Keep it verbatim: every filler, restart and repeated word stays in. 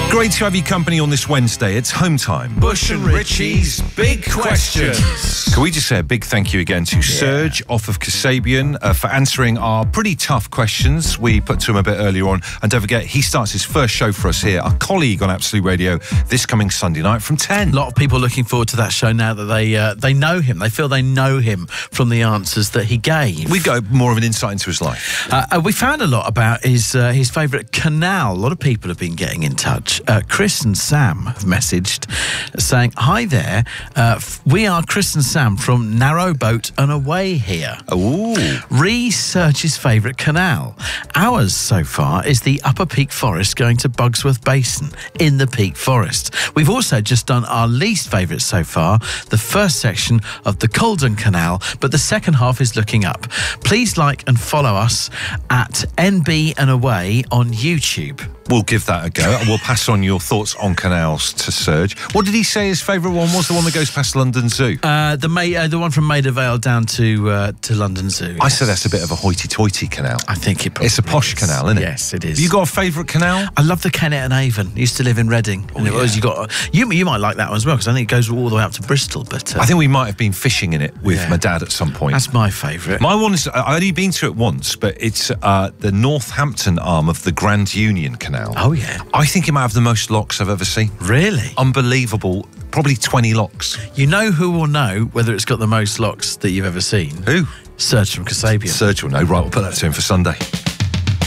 Great to have you company on this Wednesday. It's home time. Bush and Richie's Big Questions. Can we just say a big thank you again to yeah. Serge off of Kasabian uh, for answering our pretty tough questions we put to him a bit earlier on. And don't forget, he starts his first show for us here, our colleague on Absolute Radio, this coming Sunday night from ten. A lot of people looking forward to that show now that they uh, they know him. They feel they know him from the answers that he gave. We got more of an insight into his life. Uh, we found a lot about his uh, his favourite canal. A lot of people have been getting in touch. Uh, Chris and Sam have messaged saying, hi there, uh, we are Chris and Sam from Narrowboat and Away here. Ooh. Research his favourite canal. Ours so far is the Upper Peak Forest going to Bugsworth Basin in the Peak Forest. We've also just done our least favourite so far, the first section of the Colden Canal, but the second half is looking up. Please like and follow us at N B and Away on YouTube. We'll give that a go. We'll pass on your thoughts on canals to Serge. What did he say his favourite one was? The one that goes past London Zoo? Uh, the May, uh, the one from Maida Vale down to uh, to London Zoo. I yes. said that's a bit of a hoity-toity canal. I think it probably It's a posh is. canal, isn't it? Yes, it is. Have you got a favourite canal? I love the Kennet and Avon. I used to live in Reading. Oh, and it yeah. was, you got you you might like that one as well, because I think it goes all the way up to Bristol. But uh, I think we might have been fishing in it with yeah. my dad at some point. That's my favourite. My one is, I've only been to it once, but it's uh, the Northampton arm of the Grand Union Canal. Oh, yeah. I think it might have the most locks I've ever seen. Really? Unbelievable. Probably twenty locks. You know who will know whether it's got the most locks that you've ever seen? Who? Serge from Kasabian. Serge will know. Right, we'll put that to him for Sunday.